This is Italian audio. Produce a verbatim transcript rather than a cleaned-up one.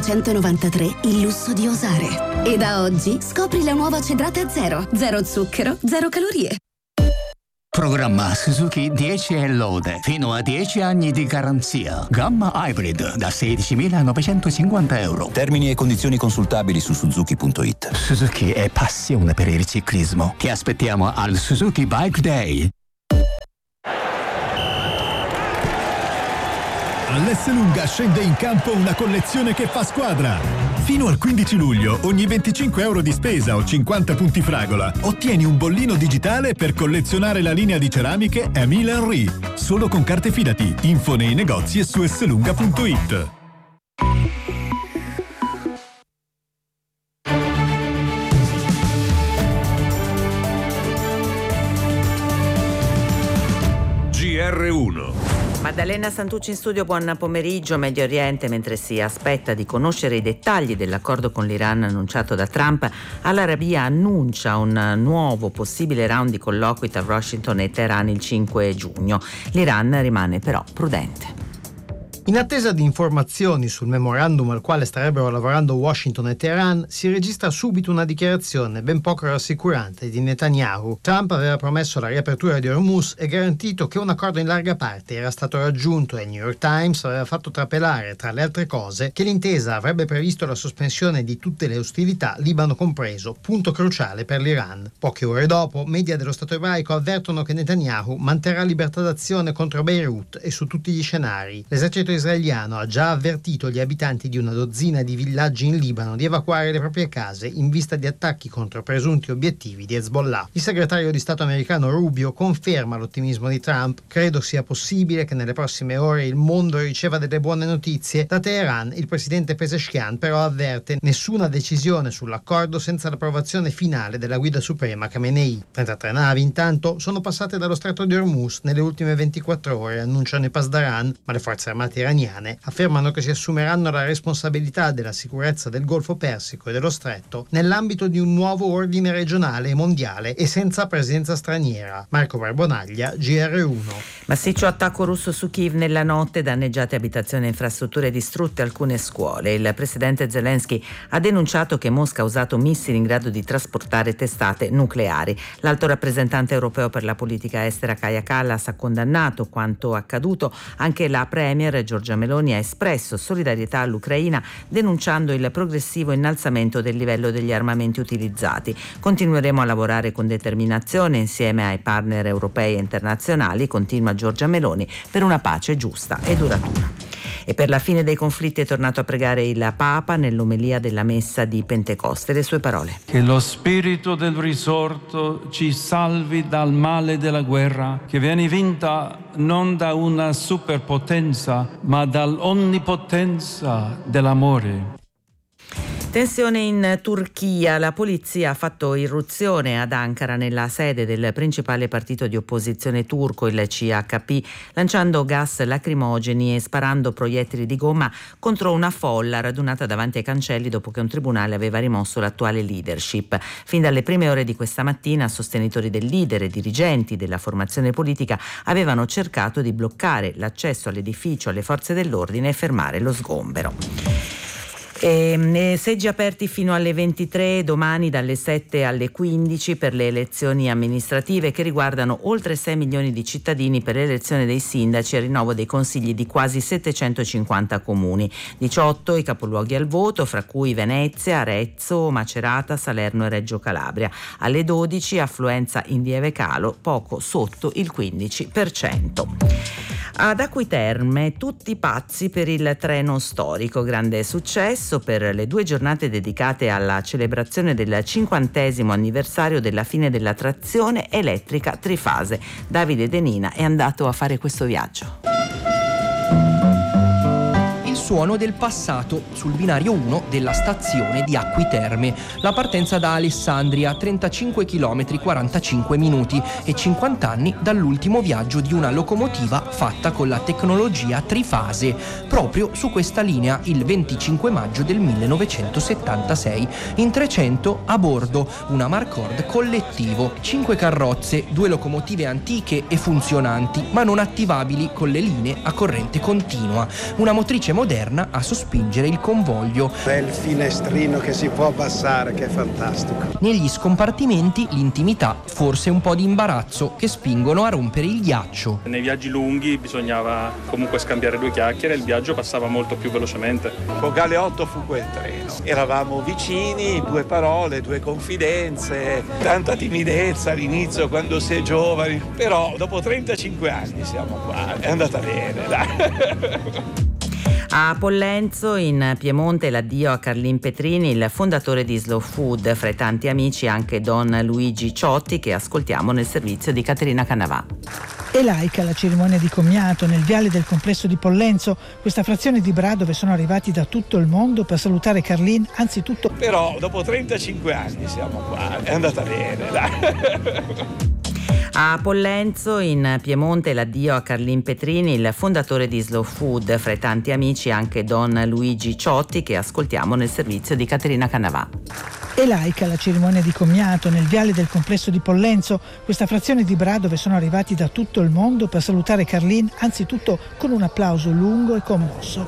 centonovantatré il lusso di osare. E da oggi scopri la nuova Cedrata Zero. Zero zucchero, zero calorie. Programma Suzuki dieci e lode, fino a dieci anni di garanzia. Gamma Hybrid da sedicimilanovecentocinquanta euro. Termini e condizioni consultabili su suzuki punto it. Suzuki è passione per il ciclismo. Ti aspettiamo al Suzuki Bike Day. All'Esselunga scende in campo una collezione che fa squadra. Fino al quindici luglio, ogni venticinque euro di spesa o cinquanta punti fragola, ottieni un bollino digitale per collezionare la linea di ceramiche Emile Henry. Solo con carte Fidati. Info nei negozi e su esselunga punto it. G R uno. Maddalena Santucci in studio, buon pomeriggio. Medio Oriente, mentre si aspetta di conoscere i dettagli dell'accordo con l'Iran annunciato da Trump, Al-Arabia annuncia un nuovo possibile round di colloqui tra Washington e Teheran il cinque giugno. L'Iran rimane però prudente. In attesa di informazioni sul memorandum al quale starebbero lavorando Washington e Teheran, si registra subito una dichiarazione ben poco rassicurante di Netanyahu. Trump aveva promesso la riapertura di Hormuz e garantito che un accordo in larga parte era stato raggiunto, e il New York Times aveva fatto trapelare, tra le altre cose, che l'intesa avrebbe previsto la sospensione di tutte le ostilità, Libano compreso, punto cruciale per l'Iran. Poche ore dopo, media dello Stato ebraico avvertono che Netanyahu manterrà libertà d'azione contro Beirut e su tutti gli scenari. L'esercito israeliano ha già avvertito gli abitanti di una dozzina di villaggi in Libano di evacuare le proprie case in vista di attacchi contro presunti obiettivi di Hezbollah. Il segretario di Stato americano Rubio conferma l'ottimismo di Trump. Credo sia possibile che nelle prossime ore il mondo riceva delle buone notizie. Da Teheran il presidente Pezeshkian però avverte nessuna decisione sull'accordo senza l'approvazione finale della guida suprema Khamenei. trentatré navi intanto sono passate dallo stretto di Hormuz nelle ultime ventiquattro ore, annunciano i Pasdaran, ma le forze armate iraniane affermano che si assumeranno la responsabilità della sicurezza del Golfo Persico e dello Stretto nell'ambito di un nuovo ordine regionale e mondiale e senza presenza straniera. Marco Barbonaglia, G R uno. Massiccio attacco russo su Kiev nella notte, danneggiate abitazioni e infrastrutture, distrutte alcune scuole. Il presidente Zelensky ha denunciato che Mosca ha usato missili in grado di trasportare testate nucleari. L'alto rappresentante europeo per la politica estera Kaja Kallas ha condannato quanto accaduto. Anche la premier Giorgia Meloni ha espresso solidarietà all'Ucraina, denunciando il progressivo innalzamento del livello degli armamenti utilizzati. Continueremo a lavorare con determinazione insieme ai partner europei e internazionali, continua Giorgia Meloni, per una pace giusta e duratura. E per la fine dei conflitti è tornato a pregare il Papa nell'omelia della messa di Pentecoste. Le sue parole: che lo spirito del risorto ci salvi dal male della guerra, che viene vinta non da una superpotenza ma dall'onnipotenza dell'amore. Tensione in Turchia. La polizia ha fatto irruzione ad Ankara, nella sede del principale partito di opposizione turco, il C H P, lanciando gas lacrimogeni e sparando proiettili di gomma contro una folla radunata davanti ai cancelli dopo che un tribunale aveva rimosso l'attuale leadership. Fin dalle prime ore di questa mattina, sostenitori del leader e dirigenti della formazione politica avevano cercato di bloccare l'accesso all'edificio alle forze dell'ordine e fermare lo sgombero. E, seggi aperti fino alle ventitré, domani dalle sette alle quindici per le elezioni amministrative che riguardano oltre sei milioni di cittadini per l'elezione dei sindaci e il rinnovo dei consigli di quasi settecentocinquanta comuni. diciotto i capoluoghi al voto, fra cui Venezia, Arezzo, Macerata, Salerno e Reggio Calabria. Alle dodici affluenza in lieve calo, poco sotto il quindici per cento. Ad Acquiterme tutti pazzi per il treno storico, grande successo per le due giornate dedicate alla celebrazione del cinquantesimo anniversario della fine della trazione elettrica trifase. Davide De Nina è andato a fare questo viaggio. Suono del passato sul binario uno della stazione di Acquiterme. La partenza da Alessandria, trentacinque chilometri quarantacinque minuti, e cinquanta anni dall'ultimo viaggio di una locomotiva fatta con la tecnologia trifase, proprio su questa linea il venticinque maggio del millenovecentosettantasei. In trecento a bordo una Marcord collettivo, cinque carrozze, due locomotive antiche e funzionanti ma non attivabili con le linee a corrente continua, una motrice moderna Berna a sospingere il convoglio. Bel finestrino che si può abbassare, che è fantastico. Negli scompartimenti l'intimità, forse un po' di imbarazzo che spingono a rompere il ghiaccio. Nei viaggi lunghi bisognava comunque scambiare due chiacchiere, il viaggio passava molto più velocemente. Con Galeotto fu quel treno. Eravamo vicini, due parole, due confidenze, tanta timidezza all'inizio quando si è giovani, però dopo trentacinque anni siamo qua, è andata bene, dai. A Pollenzo, in Piemonte, l'addio a Carlin Petrini, il fondatore di Slow Food, fra i tanti amici anche Don Luigi Ciotti, che ascoltiamo nel servizio di Caterina Canavà. E laica la cerimonia di commiato nel viale del complesso di Pollenzo, questa frazione di Bra dove sono arrivati da tutto il mondo per salutare Carlin, anzitutto. Però dopo trentacinque anni siamo qua, è andata bene, dai. A Pollenzo, in Piemonte, l'addio a Carlin Petrini, il fondatore di Slow Food, fra i tanti amici anche Don Luigi Ciotti, che ascoltiamo nel servizio di Caterina Canavà. E laica la cerimonia di commiato nel viale del complesso di Pollenzo, questa frazione di Bra dove sono arrivati da tutto il mondo per salutare Carlin, anzitutto con un applauso lungo e commosso.